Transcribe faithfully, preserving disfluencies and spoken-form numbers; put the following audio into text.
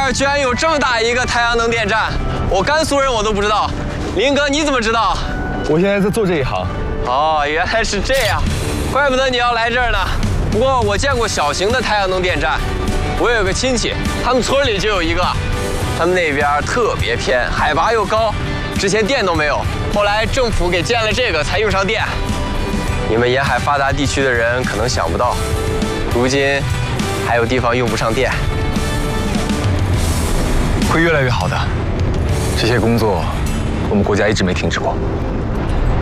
儿居然有这么大一个太阳能电站，我甘肃人我都不知道。林哥，你怎么知道？ 我现在在做这一行。 哦，原来是这样，怪不得你要来这儿呢。不过我见过小型的太阳能电站，我有个亲戚，他们村里就有一个。他们那边特别偏，海拔又高，之前电都没有，后来政府给建了这个才用上电。你们沿海发达地区的人可能想不到，如今还有地方用不上电。 会越来越好的。这些工作，我们国家一直没停止过。